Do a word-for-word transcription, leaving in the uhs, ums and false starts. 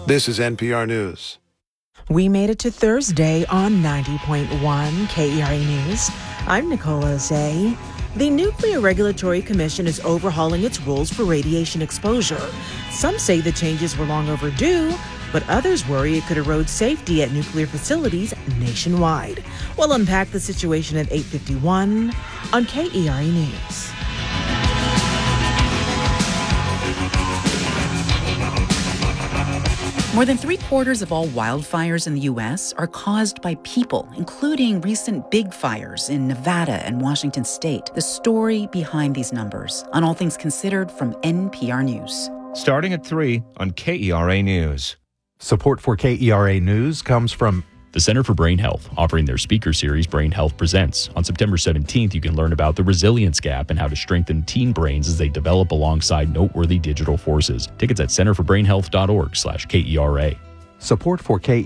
This is N P R News. We made it to Thursday on ninety point one K E R A News. I'm Nicola Zay. The Nuclear Regulatory Commission is overhauling its rules for radiation exposure. Some say the changes were long overdue, but others worry it could erode safety at nuclear facilities nationwide. We'll unpack the situation at eight fifty-one on K E R A News. More than three quarters of all wildfires in the U S are caused by people, including recent big fires in Nevada and Washington state. The story behind these numbers on All Things Considered from N P R News. Starting at three on K E R A News. Support for K E R A News comes from the Center for Brain Health, offering their speaker series Brain Health Presents. On September seventeenth, you can learn about the resilience gap and how to strengthen teen brains as they develop alongside noteworthy digital forces. Tickets at center for brain health dot org slash K E R A. Support for K